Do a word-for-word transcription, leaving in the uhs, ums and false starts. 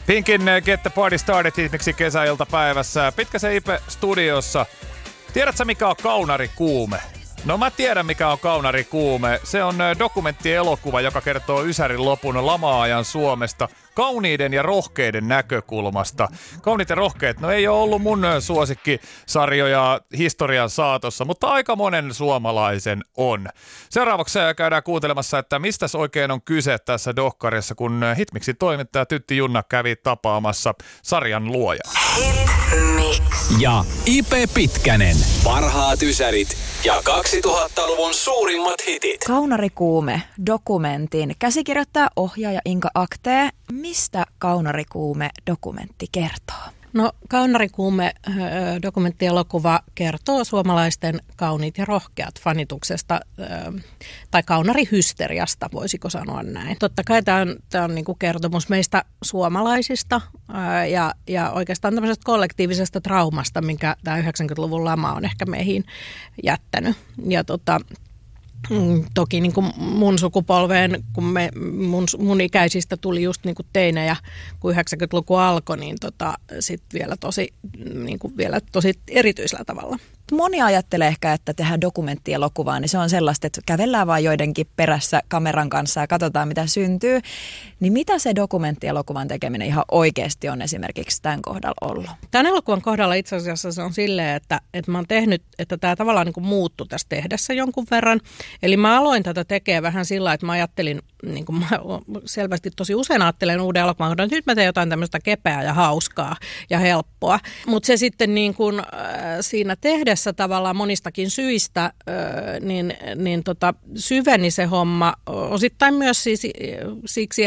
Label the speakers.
Speaker 1: Pinkin Get the Party Started hitmiksi kesäiltapäivässä. Pitkäsen Ipe studiossa. Tiedätkö mikä on kaunarikuume? No mä tiedän mikä on kaunarikuume. Se on dokumenttielokuva, joka kertoo Ysärin lopun lama-ajan Suomesta kauniiden ja rohkeiden näkökulmasta. Kauniit ja rohkeet, no ei ole ollut mun suosikkisarjoja historian saatossa, mutta aika monen suomalaisen on. Seuraavaksi käydään kuuntelemassa, että mistäs oikein on kyse tässä dokkarissa, kun Hitmixin toimittaja Tytti Junna kävi tapaamassa sarjan luojaa.
Speaker 2: Hitmix.
Speaker 3: Ja Ipe Pitkänen. Parhaat ysärit ja kaksituhattaluvun suurimmat hitit.
Speaker 4: Kaunarikuume dokumentin käsikirjoittaja ohjaaja Inka Aktee. Mistä Kaunarikuume dokumentti kertoo?
Speaker 5: No Kaunarikuume dokumenttielokuva kertoo suomalaisten kauniit ja rohkeat fanituksesta tai kaunarihysteriasta, voisiko sanoa näin. Totta kai tämä on, tämä on niin kuin kertomus meistä suomalaisista ja, ja oikeastaan tämmöisestä kollektiivisesta traumasta, minkä tämä yhdeksänkymmentäluvun lama on ehkä meihin jättänyt. Ja tota... Mm, toki niin kuin mun sukupolveen, kun me, mun, mun ikäisistä tuli just niin kuin teinejä, kun yhdeksänkymmentäluku alkoi, niin tota, sitten vielä tosi, niin kuin vielä tosi erityisellä tavalla.
Speaker 4: Moni ajattelee ehkä, että tehdään dokumenttielokuvaa, niin se on sellaista, että kävellään vaan joidenkin perässä kameran kanssa ja katsotaan mitä syntyy. Niin mitä se dokumenttielokuvan tekeminen ihan oikeasti on esimerkiksi tämän kohdalla ollut?
Speaker 5: Tämän elokuvan kohdalla itse asiassa se on silleen, että, että mä oon tehnyt, että tämä tavallaan niin kuin muuttui tässä tehdessä jonkun verran. Eli mä aloin tätä tekemään vähän sillä, että mä ajattelin, niin kuin mä selvästi tosi usein ajattelen uuden elokuvan kohdalla, että nyt mä teen jotain tämmöistä kepeää ja hauskaa ja helppoa. Mutta se sitten niin kuin, äh, siinä tehdessä tavallaan monistakin syistä, äh, niin, niin tota, syveni se homma osittain myös siis, siksi,